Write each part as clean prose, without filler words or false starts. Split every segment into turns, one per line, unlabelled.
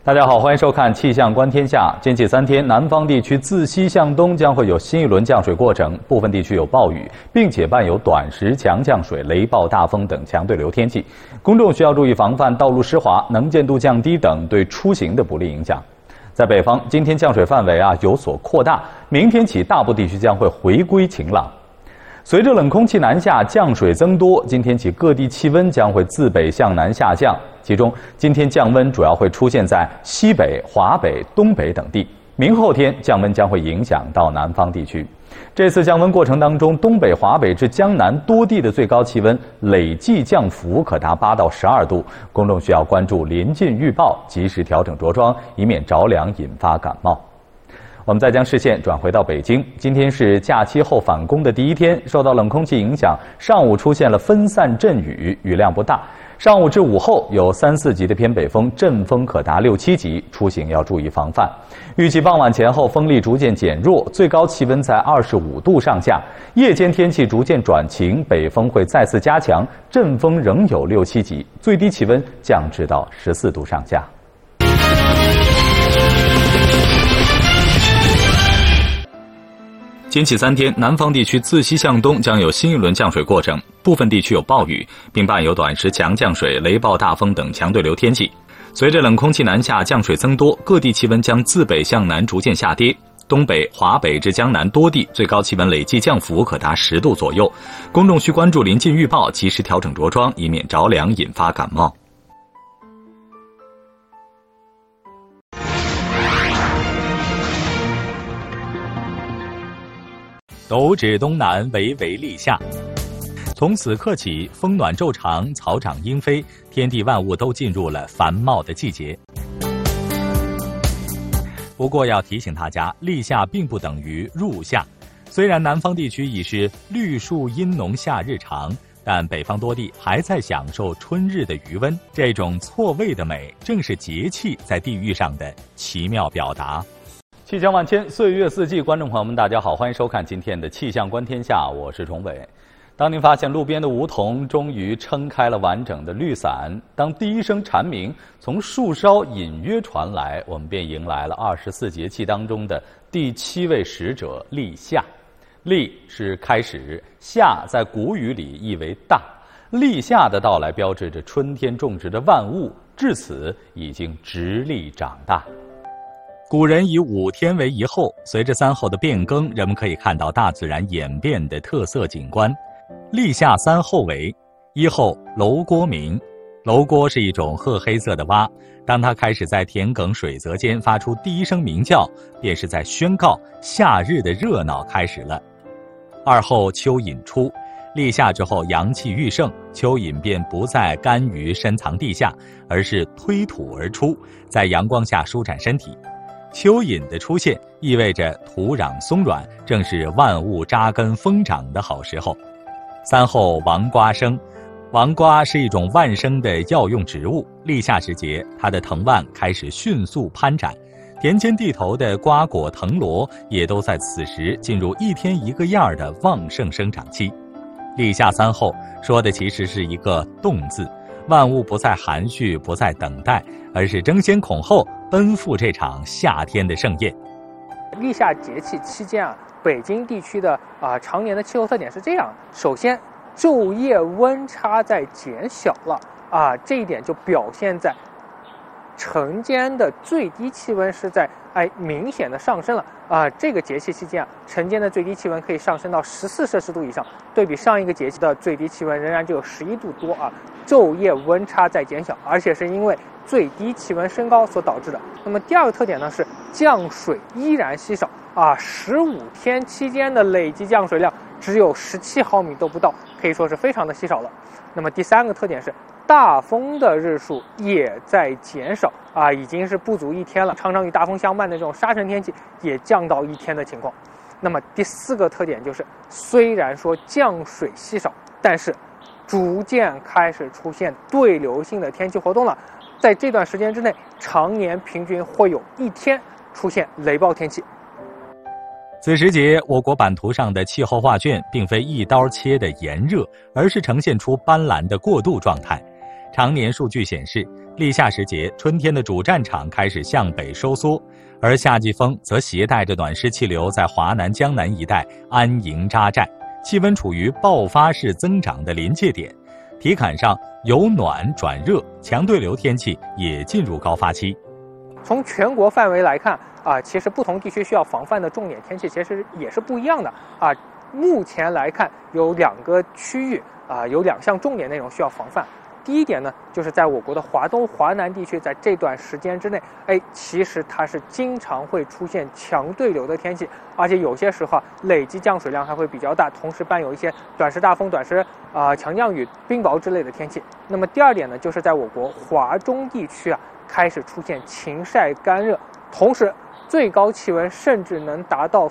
大家好，欢迎收看《气象观天下》。近期3天，南方地区自西向东将会有新一轮降水过程，部分地区有暴雨，并且伴有短时强降水、雷暴大风等强对流天气。公众需要注意防范道路湿滑、能见度降低等对出行的不利影响。在北方，今天降水范围有所扩大，明天起大部地区将会回归晴朗。随着冷空气南下，降水增多，今天起各地气温将会自北向南下降。其中，今天降温主要会出现在西北、华北、东北等地。明后天降温将会影响到南方地区。这次降温过程当中，东北、华北至江南多地的最高气温累计降幅可达8到12度。公众需要关注临近预报，及时调整着装，以免着凉引发感冒。我们再将视线转回到北京，今天是假期后返工的第一天，受到冷空气影响，上午出现了分散阵雨，雨量不大。上午至午后有3、4级的偏北风，阵风可达6、7级，出行要注意防范。预计傍晚前后风力逐渐减弱，最高气温在25度上下。夜间天气逐渐转晴，北风会再次加强，阵风仍有6、7级，最低气温降至到14度上下。近期3天，南方地区自西向东将有新一轮降水过程，部分地区有暴雨，并伴有短时强降水、雷暴大风等强对流天气。随着冷空气南下，降水增多，各地气温将自北向南逐渐下跌。东北、华北至江南多地最高气温累计降幅可达10度左右。公众需关注临近预报，及时调整着装，以免着凉引发感冒。斗指东南，巍巍立夏。从此刻起，风暖骤长，草长莺飞，天地万物都进入了繁茂的季节。不过要提醒大家，立夏并不等于入夏。虽然南方地区已是绿树阴浓夏日长，但北方多地还在享受春日的余温。这种错位的美，正是节气在地域上的奇妙表达。气象万千，岁月四季，观众朋友们，大家好，欢迎收看今天的《气象观天下》，我是崇伟。当您发现路边的梧桐终于撑开了完整的绿伞，当第一声蝉鸣从树梢隐约传来，我们便迎来了24节气当中的第7位使者立夏。立是开始，夏在古语里意为大。立夏的到来标志着春天种植的万物至此已经直立长大。古人以5天为一候，随着3候的变更，人们可以看到大自然演变的特色景观。立夏3候为：一候楼郭鸣，楼郭是一种褐黑色的蛙，当它开始在田埂水泽间发出第一声鸣叫，便是在宣告夏日的热闹开始了。二候蚯蚓出，立夏之后阳气愈盛，蚯蚓便不再甘于深藏地下，而是推土而出，在阳光下舒展身体。蚯蚓的出现意味着土壤松软，正是万物扎根疯长的好时候。3候王瓜生，王瓜是一种万生的药用植物，立夏时节，它的藤蔓开始迅速攀展，田间地头的瓜果藤萝也都在此时进入一天一个样的旺盛生长期。立夏3候说的其实是一个动字，万物不再含蓄，不再等待，而是争先恐后奔赴这场夏天的盛宴。
立夏节气期间北京地区的常年的气候特点是这样：首先，昼夜温差在减小了这一点就表现在晨间的最低气温是在明显的上升了这个节气期间晨间的最低气温可以上升到14摄氏度以上，对比上一个节气的最低气温仍然只有11度多昼夜温差在减小，而且是因为最低气温升高所导致的。那么第二个特点呢是降水依然稀少15天期间的累计降水量只有17毫米都不到，可以说是非常的稀少了。那么第三个特点是大风的日数也在减少已经是不足1天了，常常与大风相伴的这种沙尘天气也降到1天的情况。那么第4个特点就是虽然说降水稀少，但是逐渐开始出现对流性的天气活动了，在这段时间之内常年平均会有1天出现雷暴天气。
此时节，我国版图上的气候画卷并非一刀切的炎热，而是呈现出斑斓的过渡状态。 常年数据显示，立夏时节，春天的主战场开始向北收缩，而夏季风则携带着暖湿气流在华南、江南一带安营扎寨，气温处于爆发式增长的临界点。体感上由暖转热，强对流天气也进入高发期。
从全国范围来看其实不同地区需要防范的重点天气其实也是不一样的目前来看，有2个区域有2项重点内容需要防范。第一点呢，就是在我国的华东、华南地区，在这段时间之内，其实它是经常会出现强对流的天气，而且有些时候累积降水量还会比较大，同时伴有一些短时大风、短时强降雨、冰雹之类的天气。那么第二点呢，就是在我国华中地区开始出现晴晒干热，同时最高气温甚至能达到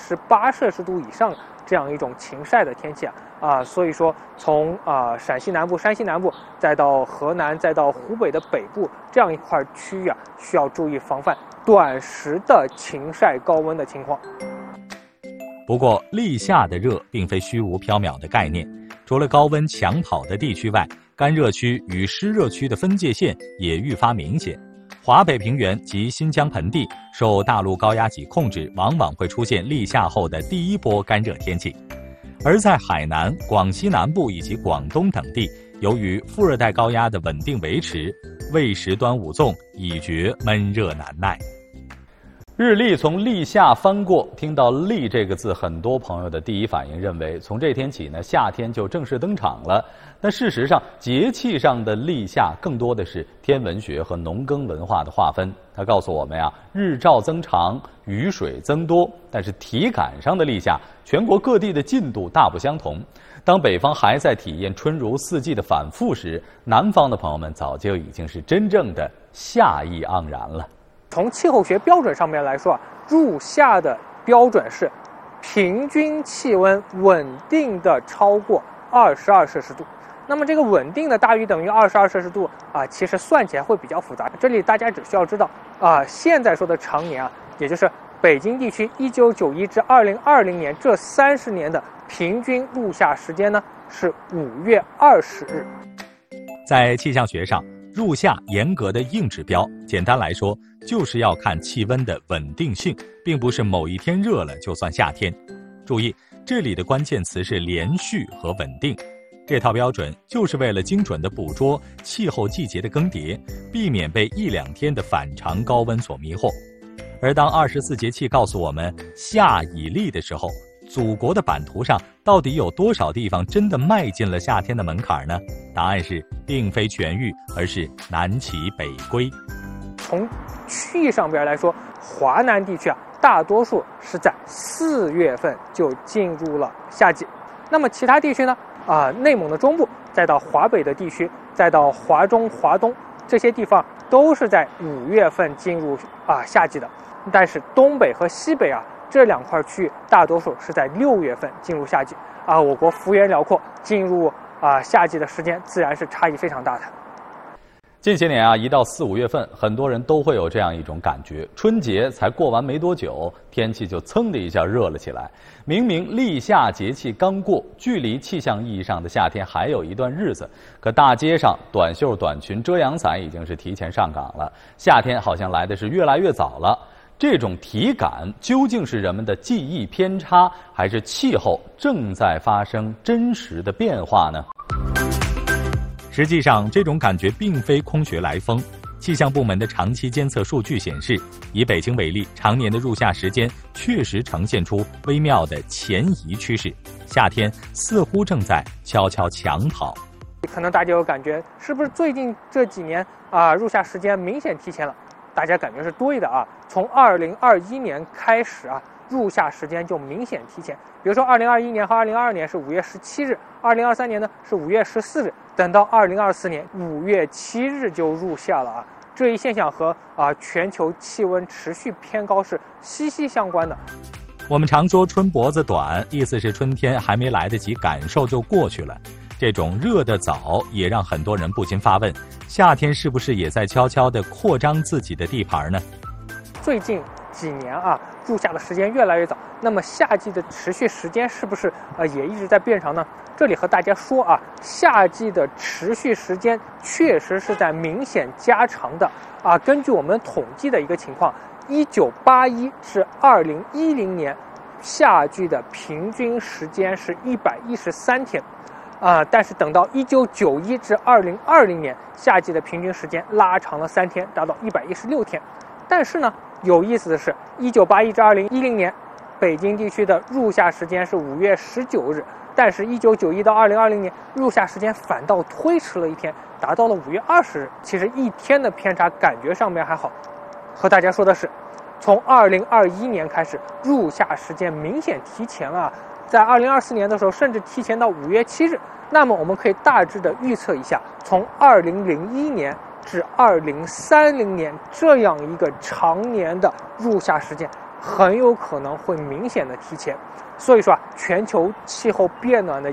38摄氏度以上这样一种晴晒的天气所以说从陕西南部、山西南部，再到河南，再到湖北的北部这样一块区域需要注意防范短时的晴晒高温的情况。
不过，立夏的热并非虚无缥缈的概念，除了高温抢跑的地区外，干热区与湿热区的分界线也愈发明显。华北平原及新疆盆地受大陆高压脊控制，往往会出现立夏后的第一波干热天气。而在海南、广西南部以及广东等地，由于副热带高压的稳定维持，未时端午纵，已觉闷热难耐。日历从立夏翻过，听到“立”这个字，很多朋友的第一反应认为，从这天起呢，夏天就正式登场了。但事实上，节气上的立夏更多的是天文学和农耕文化的划分。它告诉我们日照增长，雨水增多，但是体感上的立夏，全国各地的进度大不相同。当北方还在体验春如四季的反复时，南方的朋友们早就已经是真正的夏意盎然了。
从气候学标准上面来说入夏的标准是平均气温稳定的超过22摄氏度。那么这个稳定的大于等于22摄氏度其实算起来会比较复杂。这里大家只需要知道现在说的常年也就是北京地区1991至2020年这30年的平均入夏时间呢是5月20日。
在气象学上，入夏严格的硬指标，简单来说就是要看气温的稳定性，并不是某一天热了就算夏天。注意，这里的关键词是连续和稳定。这套标准就是为了精准地捕捉气候季节的更迭，避免被1-2天的反常高温所迷惑。而当24节气告诉我们夏已立的时候，祖国的版图上到底有多少地方真的迈进了夏天的门槛呢？答案是并非全域，而是南起北归。
从区域上边来说，华南地区大多数是在4月份就进入了夏季。那么其他地区呢内蒙的中部，再到华北的地区，再到华中、华东这些地方都是在5月份进入夏季的。但是东北和西北这2块区域大多数是在6月份进入夏季我国幅员辽阔，进入夏季的时间自然是差异非常大的。
近些年一到4、5月份，很多人都会有这样一种感觉：春节才过完没多久，天气就噌的一下热了起来。明明立夏节气刚过，距离气象意义上的夏天还有一段日子，可大街上短袖、短裙、遮阳伞已经是提前上岗了。夏天好像来的是越来越早了。这种体感究竟是人们的记忆偏差，还是气候正在发生真实的变化呢？实际上，这种感觉并非空穴来风。气象部门的长期监测数据显示，以北京为例，常年的入夏时间确实呈现出微妙的前移趋势，夏天似乎正在悄悄抢跑。
可能大家有感觉，是不是最近这几年入夏时间明显提前了？大家感觉是对的从2021年开始入夏时间就明显提前。比如说2021年和2022年是5月17日，2023年呢是5月14日，等到2024年5月7日就入夏了这一现象和全球气温持续偏高是息息相关的。
我们常说春脖子短，意思是春天还没来得及感受就过去了。这种热得早也让很多人不禁发问，夏天是不是也在悄悄地扩张自己的地盘呢？
最近几年啊，入夏的时间越来越早，那么夏季的持续时间是不是也一直在变长呢？这里和大家说啊，夏季的持续时间确实是在明显加长的啊。根据我们统计的一个情况，1981至2010年夏季的平均时间是113天。但是等到1991至2020年，夏季的平均时间拉长了3天，达到116天。但是呢，有意思的是，1981至2010年，北京地区的入夏时间是5月19日，但是1991到2020年，入夏时间反倒推迟了1天，达到了5月20日。其实1天的偏差，感觉上面还好。和大家说的是，从2021年开始，入夏时间明显提前了。在2024年的时候，甚至提前到5月7日。那么我们可以大致的预测一下，从2001年至2030年这样一个长年的入夏时间，很有可能会明显的提前。所以说全球气候变暖的